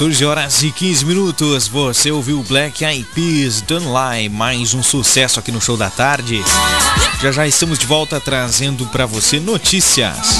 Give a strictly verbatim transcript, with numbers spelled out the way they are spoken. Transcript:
quatorze horas e quinze minutos, você ouviu Black Eyed Peas, Don't Lie, mais um sucesso aqui no Show da Tarde. Já já estamos de volta trazendo para você notícias.